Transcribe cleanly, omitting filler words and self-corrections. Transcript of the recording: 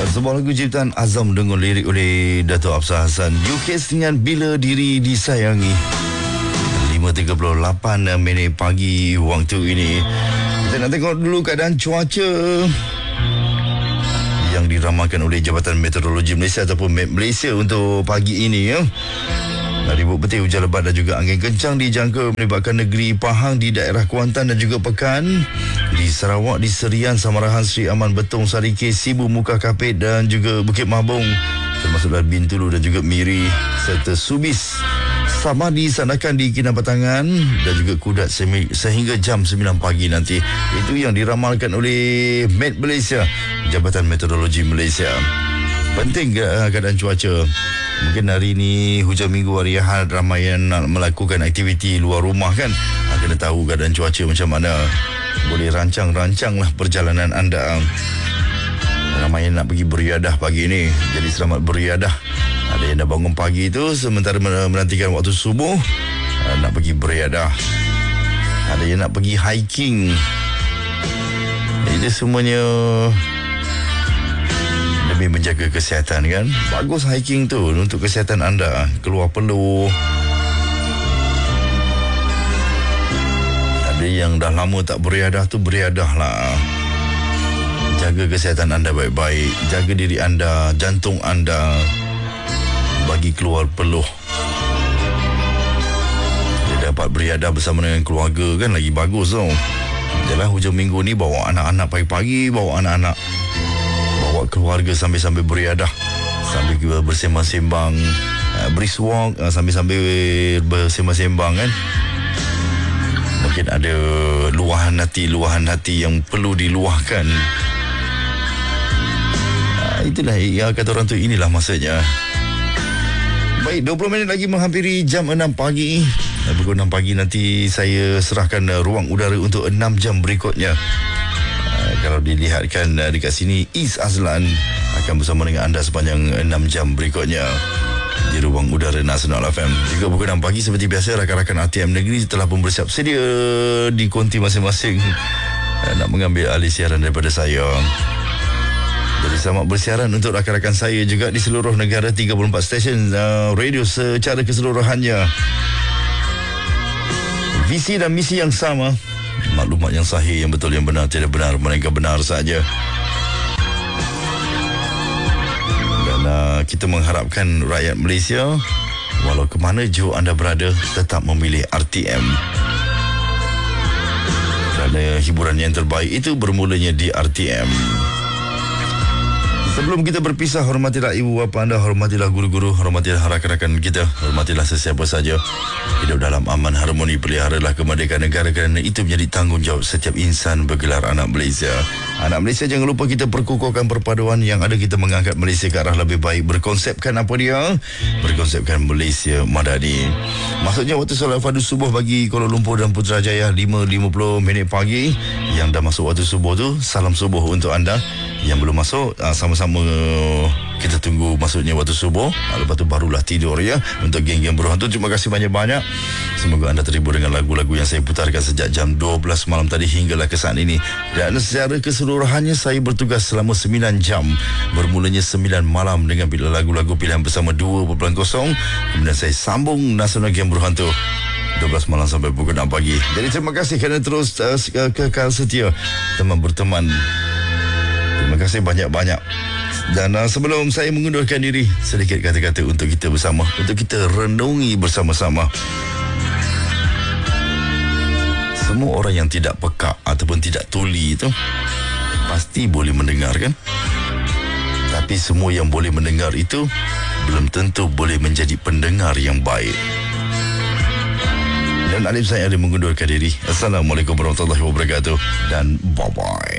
Sebuah lagu ciptaan Azam dengan lirik oleh Dato' Afsar Hassan. UKS dengan Bila Diri Disayangi. 5.38 minit pagi waktu ini. Kita nak tengok dulu keadaan cuaca yang diramalkan oleh Jabatan Meteorologi Malaysia ataupun MET Malaysia untuk pagi ini ya. Dari Bukit Putih, hujan lebat dan juga angin kencang dijangka melibatkan negeri Pahang di daerah Kuantan dan juga Pekan. Di Sarawak, di Serian, Samarahan, Sri Aman, Betong, Sarikis, Sibu, Muka Kapit dan juga Bukit Mabung, termasuklah Bintulu dan juga Miri serta Subis. Sama disandarkan di Kinabatangan dan juga Kudat sehingga jam 9 pagi nanti. Itu yang diramalkan oleh MET Malaysia, Jabatan Meteorologi Malaysia. Penting keadaan cuaca. Mungkin hari ini hujan minggu, hari Ahad, ramai yang nak melakukan aktiviti luar rumah kan. Kena tahu keadaan cuaca macam mana. Boleh rancang-rancanglah perjalanan anda. Ramai yang nak pergi beriadah pagi ni, jadi selamat beriadah. Ada yang dah bangun pagi tu sementara menantikan waktu subuh, nak pergi beriadah. Ada yang nak pergi hiking. Itu semuanya demi menjaga kesihatan kan. Bagus hiking tu untuk kesihatan anda. Keluar peluh. Ada yang dah lama tak beriadah tu, beriadah lah. Jaga kesihatan anda baik-baik. Jaga diri anda, jantung anda. Bagi keluar peluh. Dia dapat beriadah bersama dengan keluarga kan, lagi bagus tau. Jalan hujung minggu ni bawa anak-anak pagi-pagi, bawa anak-anak, bawa keluarga sambil-sambil beriadah, sambil bersembang-sembang, brisk walk, sambil-sambil bersembang-sembang kan. Mungkin ada luahan hati yang perlu diluahkan. Itulah ya, kata orang tu, inilah masanya. Baik, 20 minit lagi menghampiri jam 6 pagi. Pukul 6 pagi nanti saya serahkan ruang udara untuk 6 jam berikutnya. Kalau dilihatkan dekat sini, Is Azlan akan bersama dengan anda sepanjang 6 jam berikutnya di ruang udara Nasional FM. Juga pukul 6 pagi seperti biasa, rakan-rakan RTM Negeri telah pun bersiap sedia di konti masing-masing nak mengambil alih siaran daripada saya. Jadi selamat bersiaran untuk rakan-rakan saya juga di seluruh negara, 34 stesen radio secara keseluruhannya. Visi dan misi yang sama, maklumat yang sahih, yang betul, yang benar, tidak benar, melainkan benar saja. Dan kita mengharapkan rakyat Malaysia, walau ke mana jauh anda berada, tetap memilih RTM. Kerana hiburan yang terbaik itu bermulanya di RTM. Sebelum kita berpisah, hormatilah ibu bapa anda, hormatilah guru-guru, hormatilah rakan-rakan kita, hormatilah sesiapa saja. Hidup dalam aman, harmoni, peliharalah kemerdekaan negara kerana itu menjadi tanggungjawab setiap insan bergelar anak Malaysia. Anak Malaysia, jangan lupa kita perkukuhkan perpaduan yang ada, kita mengangkat Malaysia ke arah lebih baik. Berkonsepkan apa dia? Berkonsepkan Malaysia Madani. Maksudnya waktu solat fardu subuh bagi Kuala Lumpur dan Putrajaya 5.50 minit pagi. Yang dah masuk waktu subuh tu, salam subuh untuk anda. Yang belum masuk, sama-sama kita tunggu masuknya waktu subuh. Lepas tu barulah tidur ya. Untuk geng-geng berhantu, terima kasih banyak-banyak. Semoga anda terhibur dengan lagu-lagu yang saya putarkan sejak jam 12 malam tadi hinggalah ke saat ini. Dan secara keseluruhannya saya bertugas selama 9 jam. Bermulanya 9 malam dengan lagu-lagu pilihan bersama 2.0. Kemudian saya sambung Nasional Geng Berhantu 12 malam sampai pukul 6 pagi. Jadi terima kasih kerana terus kekal setia teman berteman. Terima kasih banyak-banyak. Dan sebelum saya mengundurkan diri, sedikit kata-kata untuk kita bersama, untuk kita renungi bersama-sama. Semua orang yang tidak peka ataupun tidak tuli itu pasti boleh mendengar kan? Tapi semua yang boleh mendengar itu belum tentu boleh menjadi pendengar yang baik. Dan Alif saya ada mengundurkan diri. Assalamualaikum warahmatullahi wabarakatuh dan bye-bye.